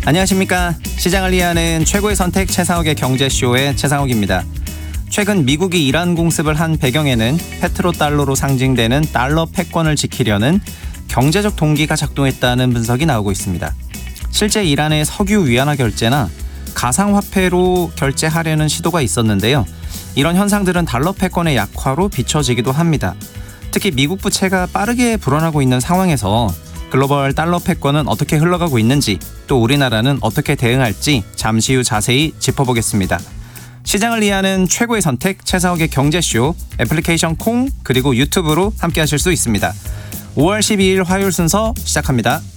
안녕하십니까. 시장을 이해하는 최고의 선택 최상욱의 경제쇼의 최상욱입니다. 최근 미국이 이란 공습을 한 배경에는 페트로달러로 상징되는 달러 패권을 지키려는 경제적 동기가 작동했다는 분석이 나오고 있습니다. 실제 이란의 석유 위안화 결제나 가상화폐로 결제하려는 시도가 있었는데요. 이런 현상들은 달러 패권의 약화로 비춰지기도 합니다. 특히 미국 부채가 빠르게 불어나고 있는 상황에서 글로벌 달러 패권은 어떻게 흘러가고 있는지, 또 우리나라는 어떻게 대응할지 잠시 후 자세히 짚어보겠습니다. 시장을 이해하는 최고의 선택 최상욱의 경제쇼, 애플리케이션 콩 그리고 유튜브로 함께 하실 수 있습니다. 5월 12일 화요일 순서 시작합니다.